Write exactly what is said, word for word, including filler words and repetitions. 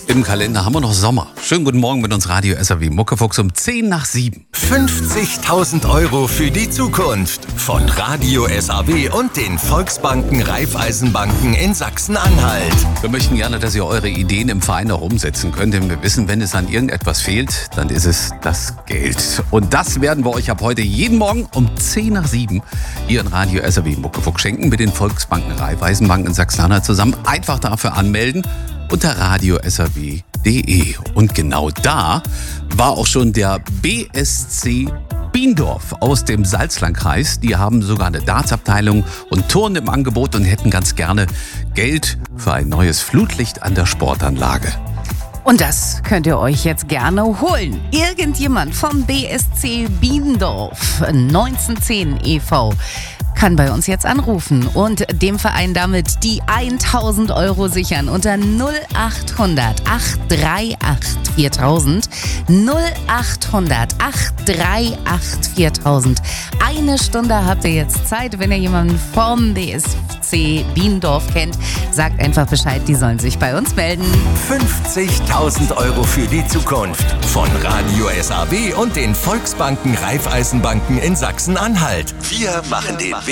Im Kalender haben wir noch Sommer. Schönen guten Morgen mit uns Radio S R W Muckefuchs um zehn nach sieben. fünfzigtausend Euro für die Zukunft von Radio S R W und den Volksbanken Raiffeisenbanken in Sachsen-Anhalt. Wir möchten gerne, dass ihr eure Ideen im Verein auch umsetzen könnt, denn wir wissen, wenn es an irgendetwas fehlt, dann ist es das Geld. Und das werden wir euch ab heute jeden Morgen um zehn nach sieben hier in Radio S R W Muckefuchs schenken mit den Volksbanken Raiffeisenbanken in Sachsen-Anhalt zusammen. Einfach dafür anmelden unter radio s r w punkt d e. Und genau da war auch schon der B S C Biendorf aus dem Salzlandkreis. Die haben sogar eine Dartsabteilung und Turnen im Angebot und hätten ganz gerne Geld für ein neues Flutlicht an der Sportanlage. Und das könnt ihr euch jetzt gerne holen. Irgendjemand vom B S C Biendorf neunzehnhundertzehn e V kann bei uns jetzt anrufen und dem Verein damit die tausend Euro sichern unter null acht hundert acht drei acht viertausend. null acht hundert acht drei acht viertausend. Eine Stunde habt ihr jetzt Zeit. Wenn ihr jemanden vom B S C Biendorf kennt, sagt einfach Bescheid, die sollen sich bei uns melden. fünfzigtausend Euro für die Zukunft von Radio S R W und den Volksbanken Raiffeisenbanken in Sachsen-Anhalt. Wir machen den Weg